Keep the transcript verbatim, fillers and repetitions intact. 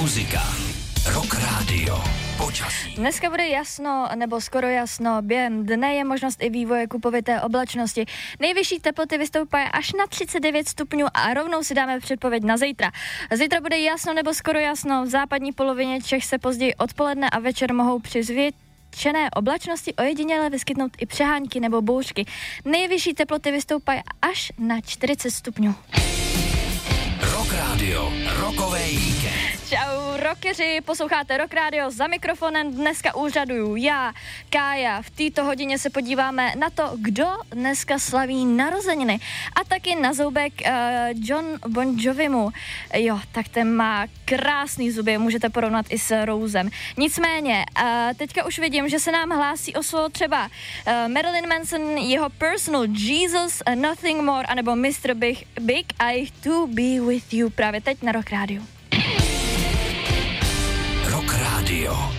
Muzika. Rock Radio. Počasí. Dneska bude jasno, nebo skoro jasno. Během dne je možnost i vývoje kupovité oblačnosti. Nejvyšší teploty vystoupají až na třicet devět stupňů a rovnou si dáme předpověď na zítra. Zítra bude jasno nebo skoro jasno. V západní polovině Čech se později odpoledne a večer mohou při zvětšené oblačnosti ojediněle vyskytnout i přehánky nebo bouřky. Nejvyšší teploty vystoupají až na čtyřicet stupňů. Rock Radio. Rockovej víkend. Čau rockeři, posloucháte Rock Radio, za mikrofonem dneska úřaduju já, Kája. V této hodině se podíváme na to, kdo dneska slaví narozeniny. A taky na zoubek uh, John Bon Jovimu. Jo, tak ten má krásný zuby, můžete porovnat i s Rosem. Nicméně, uh, teďka už vidím, že se nám hlásí o slovo třeba uh, Marilyn Manson, jeho Personal Jesus, uh, Nothing More, anebo mister Big, Big I To Be With You právě teď na Rock Radio. Rock Radio.